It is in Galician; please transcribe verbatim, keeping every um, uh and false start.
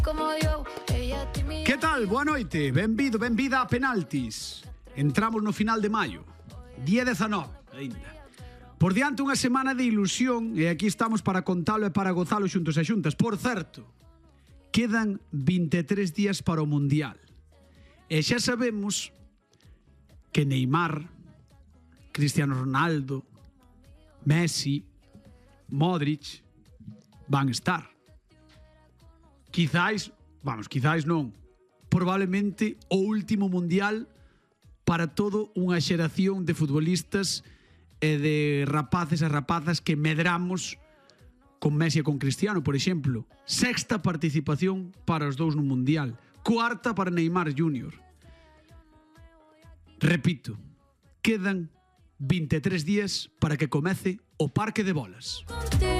Que tal? Boa noite, benvido, benvida a Penaltis. Entramos no final de maio, día dezanove ainda. Por diante unha semana de ilusión e aquí estamos para contalo e para gozalo xuntos e xuntas. Por certo, quedan vinte e tres días para o Mundial. E xa sabemos que Neymar, Cristiano Ronaldo, Messi, Modric van estar. Quizáis, vamos, quizáis non, probablemente o último Mundial para todo unha xeración de futbolistas e de rapaces e rapazas que medramos con Messi e con Cristiano, por exemplo. Sexta participación para os dous no Mundial. Cuarta para Neymar júnior. Repito, quedan vinte e tres días para que comece o Parque de Bolas.